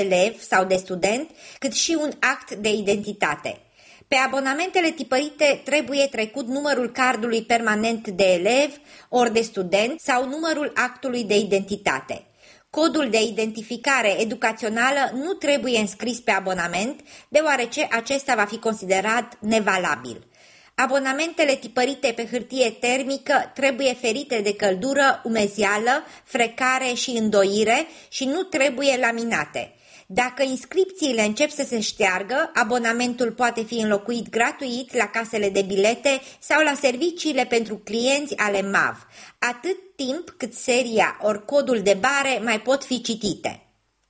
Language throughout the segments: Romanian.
elev sau de student, cât și un act de identitate. Pe abonamentele tipărite trebuie trecut numărul cardului permanent de elev ori de student sau numărul actului de identitate. Codul de identificare educațională nu trebuie înscris pe abonament, deoarece acesta va fi considerat nevalabil. Abonamentele tipărite pe hârtie termică trebuie ferite de căldură, umezeală, frecare și îndoire și nu trebuie laminate. Dacă inscripțiile încep să se șteargă, abonamentul poate fi înlocuit gratuit la casele de bilete sau la serviciile pentru clienți ale MAV, atât timp cât seria ori codul de bare mai pot fi citite.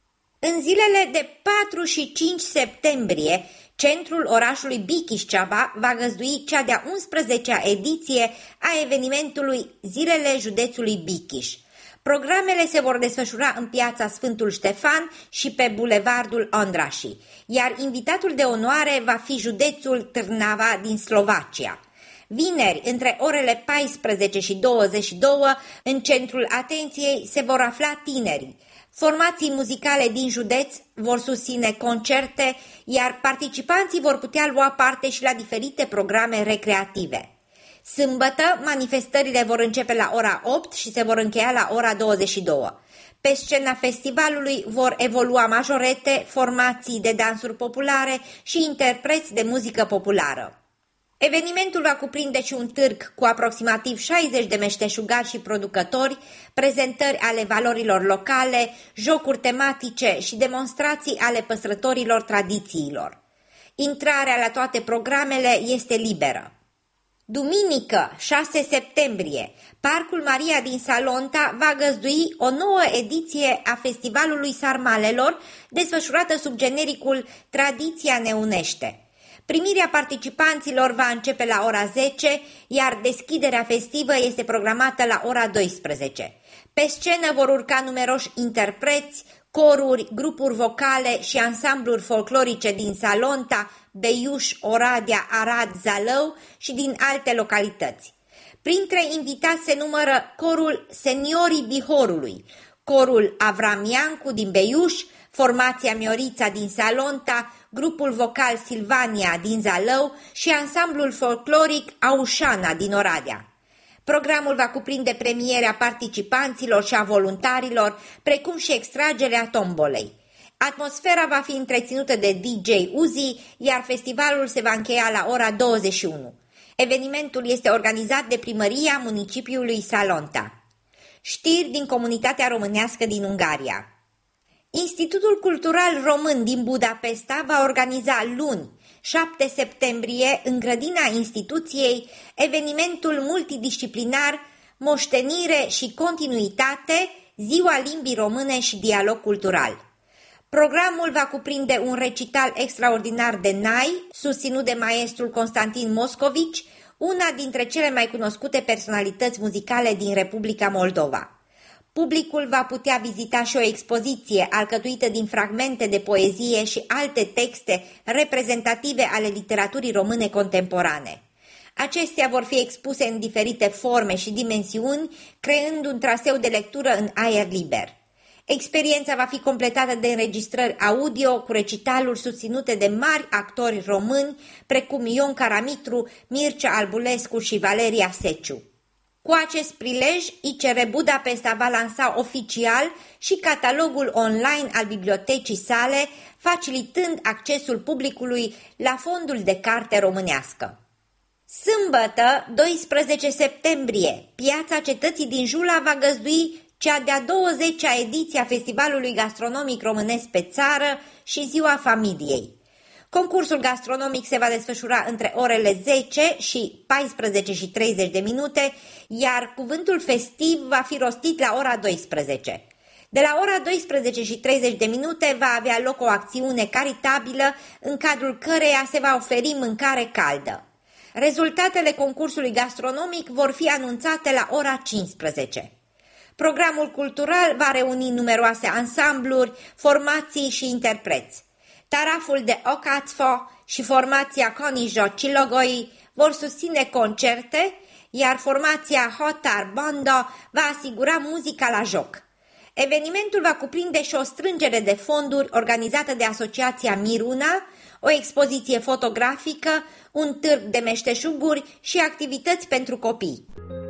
În zilele de 4 și 5 septembrie, centrul orașului Bikișceaba va găzdui cea de-a 11-a ediție a evenimentului Zilele județului Bikiș. Programele se vor desfășura în piața Sfântul Ștefan și pe bulevardul Ondrași, iar invitatul de onoare va fi județul Trnava din Slovacia. Vineri, între orele 14 și 22, în centrul atenției se vor afla tinerii. Formații muzicale din județ vor susține concerte, iar participanții vor putea lua parte și la diferite programe recreative. Sâmbătă, manifestările vor începe la ora 8 și se vor încheia la ora 22. Pe scena festivalului vor evolua majorete, formații de dansuri populare și interpreți de muzică populară. Evenimentul va cuprinde și un târg cu aproximativ 60 de meșteșugari și producători, prezentări ale valorilor locale, jocuri tematice și demonstrații ale păstrătorilor tradițiilor. Intrarea la toate programele este liberă. Duminică, 6 septembrie, Parcul Maria din Salonta va găzdui o nouă ediție a Festivalului Sarmalelor, desfășurată sub genericul Tradiția ne unește. Primirea participanților va începe la ora 10, iar deschiderea festivă este programată la ora 12. Pe scenă vor urca numeroși interpreți, coruri, grupuri vocale și ansambluri folclorice din Salonta, Beiuș, Oradea, Arad, Zalău și din alte localități. Printre invitați se numără corul Seniorii Bihorului, corul Avram Iancu din Beiuș, formația Miorița din Salonta, grupul vocal Silvania din Zalău și ansamblul folcloric Aușana din Oradea. Programul va cuprinde premierea participanților și a voluntarilor, precum și extragerea tombolei. Atmosfera va fi întreținută de DJ Uzi, iar festivalul se va încheia la ora 21. Evenimentul este organizat de Primăria Municipiului Salonta. Știri din comunitatea românească din Ungaria. Institutul Cultural Român din Budapesta va organiza luni, 7 septembrie, în grădina instituției, evenimentul multidisciplinar Moștenire și continuitate, Ziua Limbii Române și Dialog Cultural. Programul va cuprinde un recital extraordinar de nai, susținut de maestrul Constantin Moscovici, una dintre cele mai cunoscute personalități muzicale din Republica Moldova. Publicul va putea vizita și o expoziție alcătuită din fragmente de poezie și alte texte reprezentative ale literaturii române contemporane. Acestea vor fi expuse în diferite forme și dimensiuni, creând un traseu de lectură în aer liber. Experiența va fi completată de înregistrări audio cu recitaluri susținute de mari actori români, precum Ion Caramitru, Mircea Albulescu și Valeria Seciu. Cu acest prilej, ICR Budapesta va lansa oficial și catalogul online al bibliotecii sale, facilitând accesul publicului la fondul de carte românească. Sâmbătă, 12 septembrie, Piața Cetății din Jula va găzdui cea de-a 20-a ediție a Festivalului Gastronomic Românesc pe Țară și Ziua Familiei. Concursul gastronomic se va desfășura între orele 10 și 14 și 30 de minute, iar cuvântul festiv va fi rostit la ora 12. De la ora 12 și 30 de minute va avea loc o acțiune caritabilă în cadrul căreia se va oferi mâncare caldă. Rezultatele concursului gastronomic vor fi anunțate la ora 15. Programul cultural va reuni numeroase ansambluri, formații și interpreți. Taraful de Okatfo și formația Konijo Cilogoi vor susține concerte, iar formația Hotar Bondo va asigura muzica la joc. Evenimentul va cuprinde și o strângere de fonduri organizată de Asociația Miruna, o expoziție fotografică, un târg de meșteșuguri și activități pentru copii.